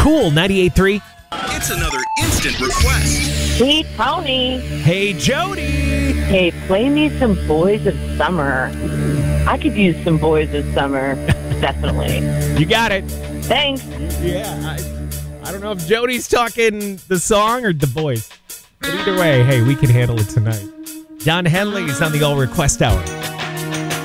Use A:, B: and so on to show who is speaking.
A: Cool 98.3.
B: It's another instant request.
C: Hey, Tony.
A: Hey, Jody.
C: Hey, play me some Boys of Summer. I could use some Boys of Summer. Definitely.
A: You got it.
C: Thanks.
A: Yeah, I don't know if Jody's talking the song or the voice. But either way, hey, we can handle it tonight. John Henley's on the All Request Hour.